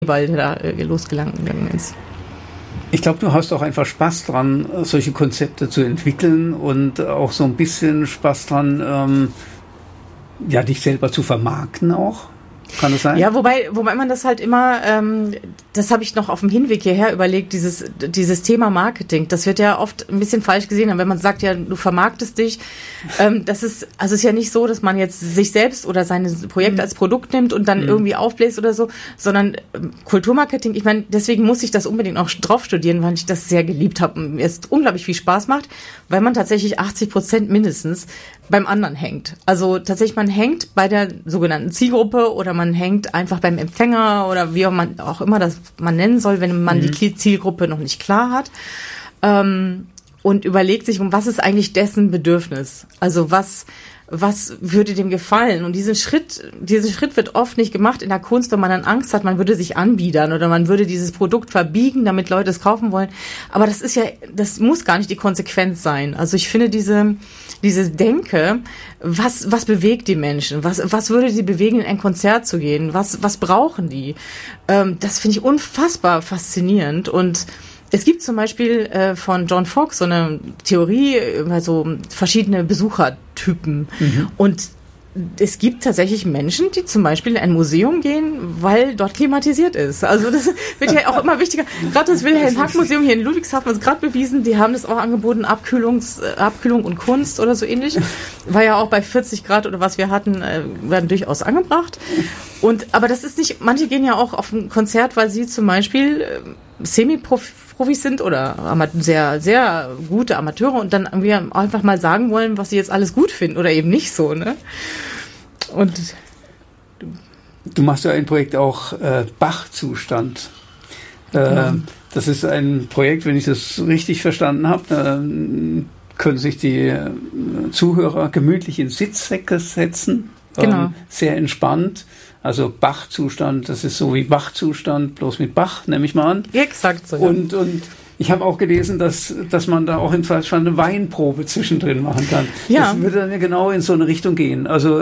Ball, der da losgegangen ist. Ich glaube, du hast auch einfach Spaß dran, solche Konzepte zu entwickeln und auch so ein bisschen Spaß dran, dich selber zu vermarkten auch. Kann das sein? Ja, wobei man das halt immer, das habe ich noch auf dem Hinweg hierher überlegt, dieses Thema Marketing, das wird ja oft ein bisschen falsch gesehen, wenn man sagt, ja, du vermarktest dich, das ist ja nicht so, dass man jetzt sich selbst oder seine Projekte als Produkt nimmt und dann irgendwie aufbläst oder so, sondern Kulturmarketing, ich meine, deswegen muss ich das unbedingt auch drauf studieren, weil ich das sehr geliebt habe und mir es unglaublich viel Spaß macht, weil man tatsächlich 80% mindestens beim anderen hängt. Also tatsächlich, man hängt bei der sogenannten Zielgruppe oder man hängt einfach beim Empfänger oder wie auch immer das man nennen soll, wenn man die Zielgruppe noch nicht klar hat, und überlegt sich, was ist eigentlich dessen Bedürfnis? Also was würde dem gefallen? Und diesen Schritt wird oft nicht gemacht in der Kunst, wenn man dann Angst hat, man würde sich anbiedern oder man würde dieses Produkt verbiegen, damit Leute es kaufen wollen. Aber das muss gar nicht die Konsequenz sein. Also ich finde diese Denke, was bewegt die Menschen? Was würde sie bewegen, in ein Konzert zu gehen? Was brauchen die? Das finde ich unfassbar faszinierend. Und es gibt zum Beispiel von John Fox so eine Theorie über so verschiedene Besuchertypen. Und es gibt tatsächlich Menschen, die zum Beispiel in ein Museum gehen, weil dort klimatisiert ist. Also das wird ja auch immer wichtiger. Gerade das Wilhelm-Hack-Museum hier in Ludwigshafen hat es gerade bewiesen, die haben das auch angeboten, Abkühlung und Kunst oder so ähnlich. War ja auch bei 40 Grad oder was wir hatten, werden durchaus angebracht. Aber das ist nicht, manche gehen ja auch auf ein Konzert, weil sie zum Beispiel Semi-Profis sind oder sehr, sehr gute Amateure und dann irgendwie einfach mal sagen wollen, was sie jetzt alles gut finden oder eben nicht so, ne? Und du machst ja ein Projekt auch Bach-Zustand. Das ist ein Projekt, wenn ich das richtig verstanden habe, können sich die Zuhörer gemütlich in Sitzsäcke setzen. Genau. Sehr entspannt. Also Bach-Zustand, das ist so wie Bach-Zustand, bloß mit Bach, nehme ich mal an. Exakt so. Ja. Und ich habe auch gelesen, dass man da auch im Zweifelsfall eine Weinprobe zwischendrin machen kann. Ja. Das würde dann ja genau in so eine Richtung gehen. Also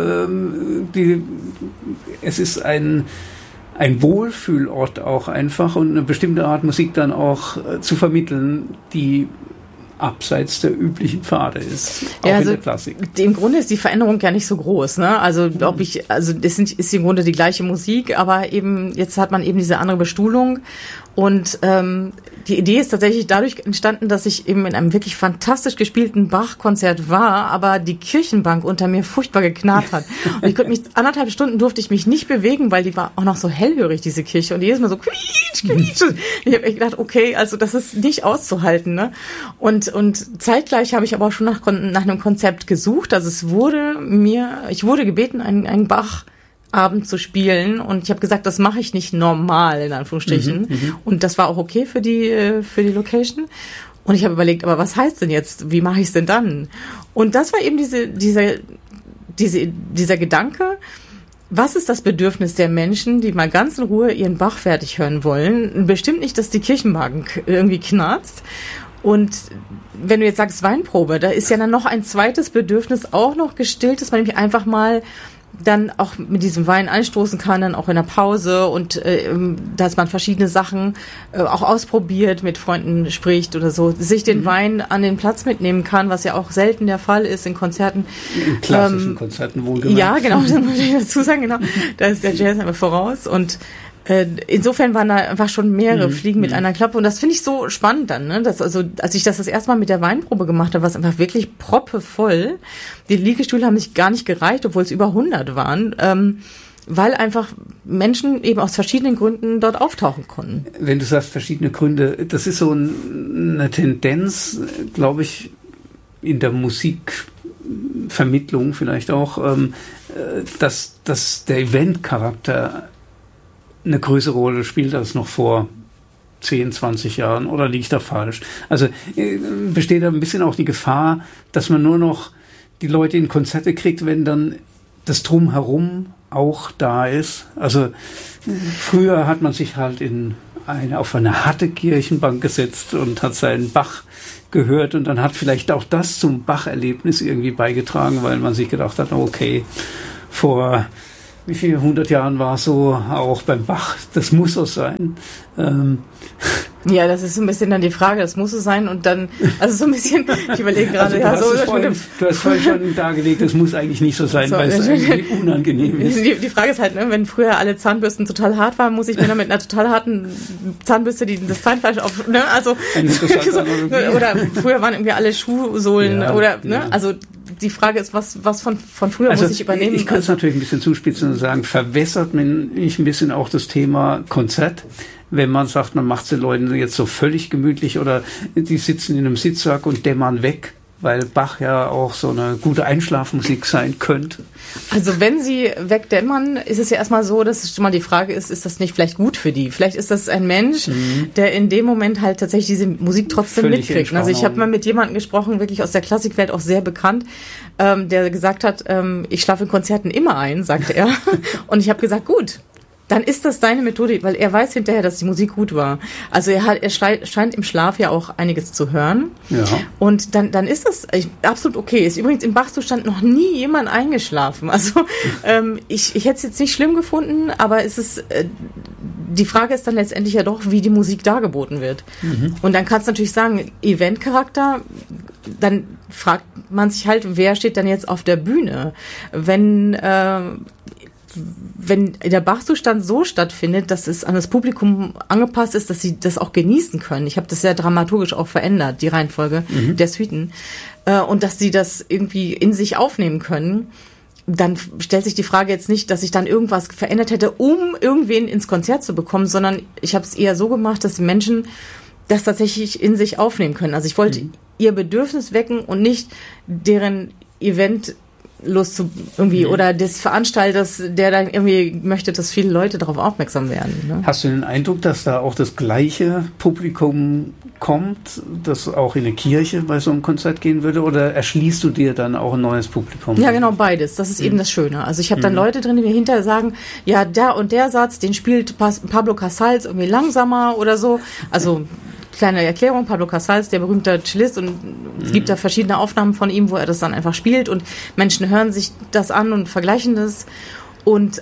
es ist ein Wohlfühlort auch einfach und eine bestimmte Art Musik dann auch zu vermitteln, die abseits der üblichen Pfade ist, auch in der Klassik. Im Grunde ist die Veränderung ja nicht so groß, ne? Also ist im Grunde die gleiche Musik, aber eben jetzt hat man eben diese andere Bestuhlung und die Idee ist tatsächlich dadurch entstanden, dass ich eben in einem wirklich fantastisch gespielten Bach-Konzert war, aber die Kirchenbank unter mir furchtbar geknarrt hat. Und ich konnte mich 1,5 Stunden durfte ich mich nicht bewegen, weil die war auch noch so hellhörig, diese Kirche, und jedes Mal so quietsch, quietsch. Ich habe echt gedacht, okay, also das ist nicht auszuhalten, ne? Und zeitgleich habe ich aber auch schon nach einem Konzept gesucht. Also ich wurde gebeten, einen Bach-Abend zu spielen, und ich habe gesagt, das mache ich nicht normal, in Anführungsstrichen. Und das war auch okay für die Location. Und ich habe überlegt, aber was heißt denn jetzt? Wie mache ich es denn dann? Und das war eben dieser Gedanke. Was ist das Bedürfnis der Menschen, die mal ganz in Ruhe ihren Bach fertig hören wollen? Bestimmt nicht, dass die Kirchenbank irgendwie knarzt. Und wenn du jetzt sagst Weinprobe, da ist ja dann noch ein zweites Bedürfnis auch noch gestillt, dass man nämlich einfach mal dann auch mit diesem Wein anstoßen kann, dann auch in der Pause, und dass man verschiedene Sachen auch ausprobiert, mit Freunden spricht oder so, sich den Wein an den Platz mitnehmen kann, was ja auch selten der Fall ist in Konzerten. In klassischen Konzerten wohlgemerkt. Ja, genau, das muss ich dazu sagen, genau. Da ist der Jazz immer voraus, und insofern waren da einfach schon mehrere Fliegen mit einer Klappe, und das finde ich so spannend dann, ne? Also als ich das erste Mal mit der Weinprobe gemacht habe, war es einfach wirklich proppevoll. Die Liegestühle haben sich gar nicht gereicht, obwohl es über 100 waren, weil einfach Menschen eben aus verschiedenen Gründen dort auftauchen konnten. Wenn du sagst verschiedene Gründe, das ist so eine Tendenz, glaube ich, in der Musikvermittlung vielleicht auch, dass der Eventcharakter eine größere Rolle spielt als noch vor 10, 20 Jahren, oder liege ich da falsch? Also besteht da ein bisschen auch die Gefahr, dass man nur noch die Leute in Konzerte kriegt, wenn dann das Drumherum auch da ist. Also früher hat man sich halt auf eine harte Kirchenbank gesetzt und hat seinen Bach gehört, und dann hat vielleicht auch das zum Bach-Erlebnis irgendwie beigetragen, weil man sich gedacht hat, okay, vor wie viele 100 Jahren war es so, auch beim Bach, das muss so sein. Ja, das ist so ein bisschen dann die Frage, das muss so sein und dann, also so ein bisschen, ich überlege gerade, also du hast vorhin schon dargelegt, das muss eigentlich nicht so sein, weil es irgendwie unangenehm ist. Die Frage ist halt, ne, wenn früher alle Zahnbürsten total hart waren, muss ich mir dann mit einer total harten Zahnbürste das Zahnfleisch auf, ne, also, oder früher waren irgendwie alle Schuhsohlen, ja, oder, ne, also die Frage ist, was von früher muss ich übernehmen? Ich kann es natürlich ein bisschen zuspitzen und sagen, verwässert mich ein bisschen auch das Thema Konzert, wenn man sagt, man macht es den Leuten jetzt so völlig gemütlich oder die sitzen in einem Sitzsack und dämmern weg, weil Bach ja auch so eine gute Einschlafmusik sein könnte. Also wenn sie wegdämmern, ist es ja erstmal so, dass es schon mal die Frage ist das nicht vielleicht gut für die? Vielleicht ist das ein Mensch, der in dem Moment halt tatsächlich diese Musik trotzdem völlig mitkriegt. Also ich habe mal mit jemandem gesprochen, wirklich aus der Klassikwelt, auch sehr bekannt, der gesagt hat, ich schlafe in Konzerten immer ein, sagte er. Und ich habe gesagt, gut, dann ist das deine Methode, weil er weiß hinterher, dass die Musik gut war. Also er scheint im Schlaf ja auch einiges zu hören. Ja. Und dann ist das absolut okay. Ist übrigens im Bach-Zustand noch nie jemand eingeschlafen. Also ich hätte es jetzt nicht schlimm gefunden, aber es ist die Frage ist dann letztendlich ja doch, wie die Musik dargeboten wird. Und dann kannst du natürlich sagen, Eventcharakter, dann fragt man sich halt, wer steht dann jetzt auf der Bühne? Wenn der Bach-Zustand so stattfindet, dass es an das Publikum angepasst ist, dass sie das auch genießen können. Ich habe das ja dramaturgisch auch verändert, die Reihenfolge der Suiten. Und dass sie das irgendwie in sich aufnehmen können. Dann stellt sich die Frage jetzt nicht, dass ich dann irgendwas verändert hätte, um irgendwen ins Konzert zu bekommen, sondern ich habe es eher so gemacht, dass die Menschen das tatsächlich in sich aufnehmen können. Also ich wollte ihr Bedürfnis wecken und nicht deren Event irgendwie oder des Veranstalters, der dann irgendwie möchte, dass viele Leute darauf aufmerksam werden. Ne? Hast du den Eindruck, dass da auch das gleiche Publikum kommt, das auch in eine Kirche bei so einem Konzert gehen würde, oder erschließt du dir dann auch ein neues Publikum? Ja, genau, beides. Das ist eben das Schöne. Also ich habe dann Leute drin, die mir hinterher sagen, ja, der und der Satz, den spielt Pablo Casals irgendwie langsamer oder so. Also kleine Erklärung, Pablo Casals, der berühmte Cellist, und es gibt da verschiedene Aufnahmen von ihm, wo er das dann einfach spielt und Menschen hören sich das an und vergleichen das und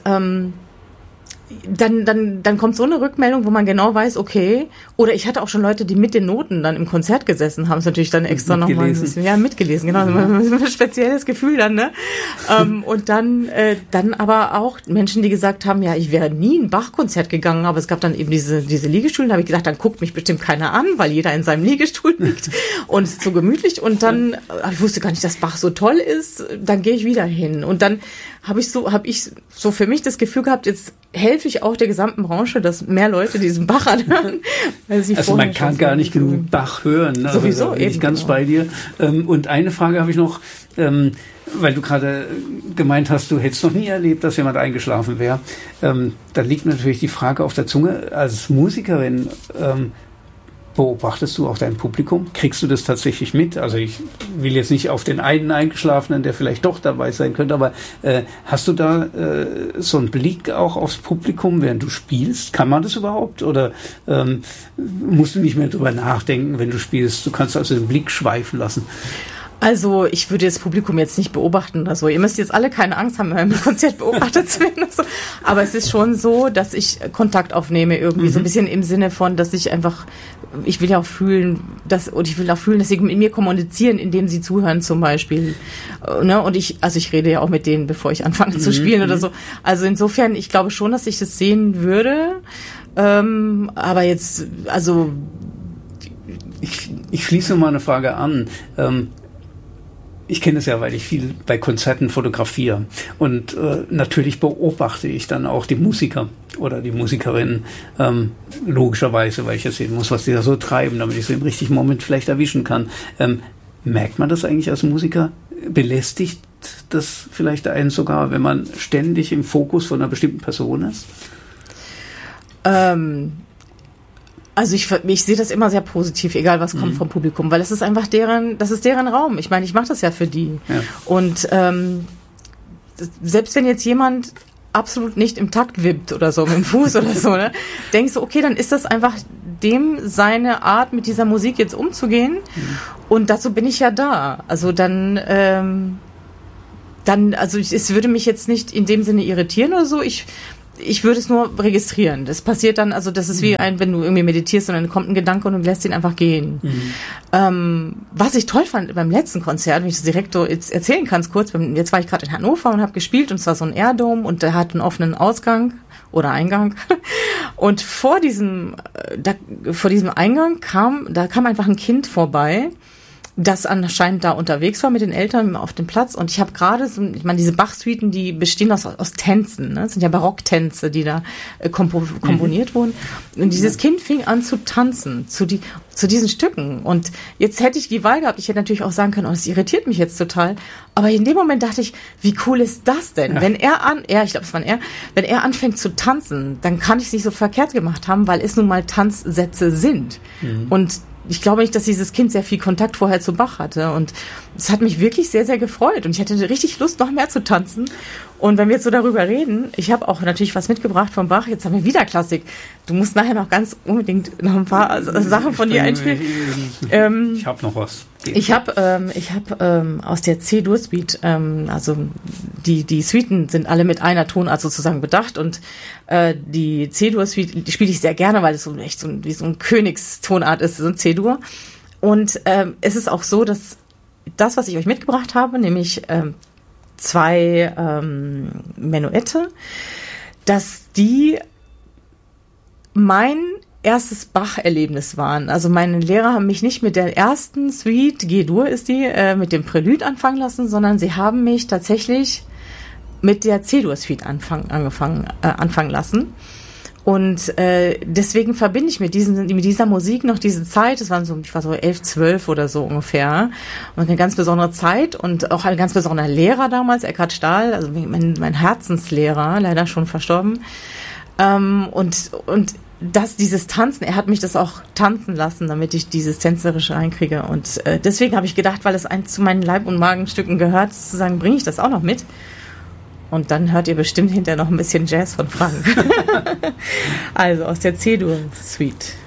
dann kommt so eine Rückmeldung, wo man genau weiß, okay, oder ich hatte auch schon Leute, die mit den Noten dann im Konzert gesessen haben, es natürlich dann extra nochmal ein bisschen, ja, mitgelesen, genau, ein spezielles Gefühl dann, ne? Und dann aber auch Menschen, die gesagt haben, ja, ich wäre nie in ein Bach-Konzert gegangen, aber es gab dann eben diese Liegestühle, da habe ich gedacht, dann guckt mich bestimmt keiner an, weil jeder in seinem Liegestuhl liegt und es ist so gemütlich und dann, ich wusste gar nicht, dass Bach so toll ist, dann gehe ich wieder hin und dann habe ich so für mich das Gefühl gehabt, jetzt helfe ich auch der gesamten Branche, dass mehr Leute diesen Bach anhören. Also man kann gar nicht genug Bach hören. Ne? Sowieso, also, bin ich ganz bei dir. Und eine Frage habe ich noch, weil du gerade gemeint hast, du hättest noch nie erlebt, dass jemand eingeschlafen wäre. Da liegt natürlich die Frage auf der Zunge, als Musikerin, beobachtest du auch dein Publikum? Kriegst du das tatsächlich mit? Also ich will jetzt nicht auf den einen Eingeschlafenen, der vielleicht doch dabei sein könnte, aber hast du da so einen Blick auch aufs Publikum, während du spielst? Kann man das überhaupt? Oder musst du nicht mehr drüber nachdenken, wenn du spielst? Du kannst also den Blick schweifen lassen. Also ich würde das Publikum jetzt nicht beobachten oder so. Ihr müsst jetzt alle keine Angst haben, beim Konzert beobachtet zu werden. Oder so. Aber es ist schon so, dass ich Kontakt aufnehme irgendwie. So ein bisschen im Sinne von, dass ich einfach, ich will ja auch fühlen, dass sie mit mir kommunizieren, indem sie zuhören zum Beispiel. Ne? Und ich rede ja auch mit denen, bevor ich anfange zu spielen oder so. Also insofern, ich glaube schon, dass ich das sehen würde. Aber jetzt, also... Ich schließe mal eine Frage an. Ich kenne es ja, weil ich viel bei Konzerten fotografiere und natürlich beobachte ich dann auch die Musiker oder die Musikerinnen logischerweise, weil ich ja sehen muss, was die da so treiben, damit ich sie im richtigen Moment vielleicht erwischen kann. Merkt man das eigentlich als Musiker? Belästigt das vielleicht einen sogar, wenn man ständig im Fokus von einer bestimmten Person ist? Also ich sehe das immer sehr positiv, egal was kommt vom Publikum, weil es ist einfach deren Raum. Ich meine, ich mache das ja für die. Ja. Und selbst wenn jetzt jemand absolut nicht im Takt wippt oder so mit dem Fuß oder so, ne, denkst du, okay, dann ist das einfach dem seine Art, mit dieser Musik jetzt umzugehen. Und dazu bin ich ja da. Also dann dann, also es würde mich jetzt nicht in dem Sinne irritieren oder so, ich würde es nur registrieren. Das passiert dann, also das ist wie wenn du irgendwie meditierst und dann kommt ein Gedanke und du lässt ihn einfach gehen. Was ich toll fand beim letzten Konzert, wenn ich das direkt so jetzt erzählen kann, kurz, jetzt war ich gerade in Hannover und habe gespielt und es war so ein Airdome und der hat einen offenen Ausgang oder Eingang. Und vor diesem Eingang kam einfach ein Kind vorbei, das anscheinend da unterwegs war mit den Eltern auf dem Platz. Und ich habe gerade, ich meine, diese Bach-Suiten, die bestehen aus Tänzen, ne? Das sind ja Barocktänze, die da komponiert wurden. Und dieses Kind fing an zu tanzen, zu diesen Stücken. Und jetzt hätte ich die Wahl gehabt, ich hätte natürlich auch sagen können, das irritiert mich jetzt total. Aber in dem Moment dachte ich, wie cool ist das denn? Ja. Wenn er anfängt zu tanzen, dann kann ich es nicht so verkehrt gemacht haben, weil es nun mal Tanzsätze sind. Und ich glaube nicht, dass dieses Kind sehr viel Kontakt vorher zu Bach hatte. Und es hat mich wirklich sehr, sehr gefreut. Und ich hatte richtig Lust, noch mehr zu tanzen. Und wenn wir jetzt so darüber reden, ich habe auch natürlich was mitgebracht von Bach. Jetzt haben wir wieder Klassik. Du musst nachher noch ganz unbedingt noch ein paar Sachen von dir einspielen. Ich habe noch was. Ich habe aus der C-Dur-Suite, also die Suiten sind alle mit einer Tonart sozusagen bedacht und die C-Dur-Suite spiele ich sehr gerne, weil es so echt wie so ein Königstonart ist, so ein C-Dur. Und es ist auch so, dass das, was ich euch mitgebracht habe, nämlich 2 Menuette, dass die mein erstes Bach-Erlebnis waren. Also meine Lehrer haben mich nicht mit der ersten Suite, G-Dur ist die, mit dem Prälude anfangen lassen, sondern sie haben mich tatsächlich mit der C-Dur-Suite anfangen lassen. Und deswegen verbinde ich mit dieser Musik noch diese Zeit, ich war so 11, 12 oder so ungefähr, und eine ganz besondere Zeit und auch ein ganz besonderer Lehrer damals, Eckhard Stahl, also mein Herzenslehrer, leider schon verstorben. Und dieses Tanzen, er hat mich das auch tanzen lassen, damit ich dieses Tänzerische reinkriege. Und deswegen habe ich gedacht, weil es zu meinen Leib- und Magenstücken gehört, sozusagen bringe ich das auch noch mit. Und dann hört ihr bestimmt hinterher noch ein bisschen Jazz von Frank. Also aus der C-Dur Suite.